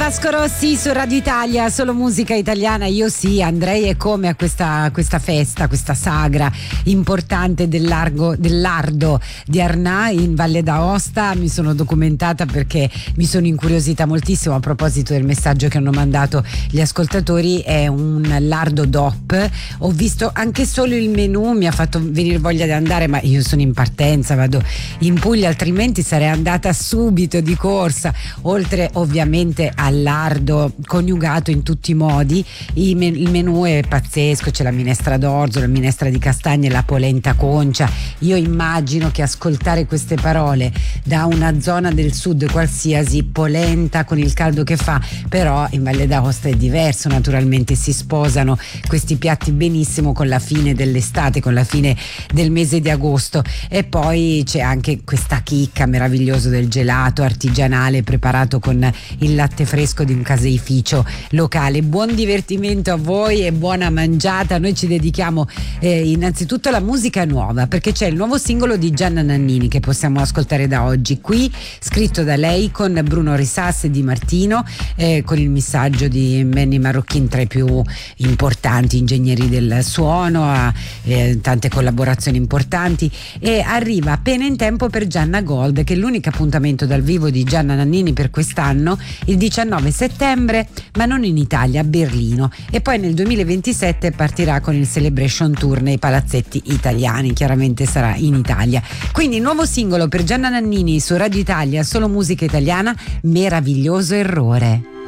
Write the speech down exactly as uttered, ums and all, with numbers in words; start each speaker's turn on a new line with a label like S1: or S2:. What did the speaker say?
S1: Vasco Rossi su Radio Italia, solo musica italiana. Io sì, andrei e come a questa, questa festa, questa sagra importante del, largo, del Lardo di Arnà in Valle d'Aosta. Mi sono documentata perché mi sono incuriosita moltissimo a proposito del messaggio che hanno mandato gli ascoltatori. È un lardo D O P. Ho visto anche solo il menù, mi ha fatto venire voglia di andare, ma io sono in partenza, vado in Puglia, altrimenti sarei andata subito di corsa. Oltre ovviamente al lardo coniugato in tutti i modi, il menù è pazzesco, c'è la minestra d'orzo, la minestra di castagne, la polenta concia. Io immagino che ascoltare queste parole da una zona del sud qualsiasi, polenta con il caldo che fa, però in Valle d'Aosta è diverso, naturalmente si sposano questi piatti benissimo con la fine dell'estate, con la fine del mese di agosto. E poi c'è anche questa chicca meravigliosa del gelato artigianale preparato con il latte fresco di un caseificio locale. Buon divertimento a voi e buona mangiata. Noi ci dedichiamo eh, innanzitutto alla musica nuova, perché c'è il nuovo singolo di Gianna Nannini che possiamo ascoltare da oggi qui, scritto da lei con Bruno Risas e Di Martino, eh, con il missaggio di Manny Marrocchin, tra i più importanti ingegneri del suono, ha eh, tante collaborazioni importanti, e arriva appena in tempo per Gianna Gold, che è l'unico appuntamento dal vivo di Gianna Nannini per quest'anno, il diciannove settembre, ma non in Italia, a Berlino, e poi nel duemilaventisette partirà con il Celebration Tour nei palazzetti italiani, chiaramente sarà in Italia. Quindi nuovo singolo per Gianna Nannini su Radio Italia, solo musica italiana, Meraviglioso errore.